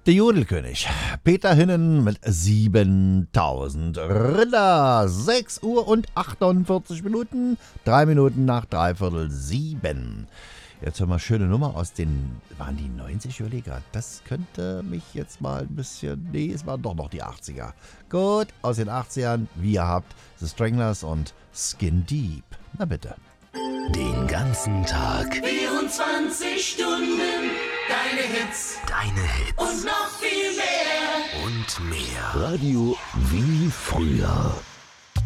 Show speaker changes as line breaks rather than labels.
Der Jodelkönig. Peter Hinnen mit 7000 Rinder. 6 Uhr und 48 Minuten. 3 Minuten nach 6:45. Jetzt haben wir eine schöne Nummer aus den, waren die 90, Julika? Das könnte mich jetzt mal ein bisschen, nee, es waren doch noch die 80er. Gut, aus den 80ern, wie ihr habt, The Stranglers und Skin Deep. Na bitte.
Den ganzen Tag
24 Stunden, deine Hits und noch viel mehr.
und mehr. Radio wie früher.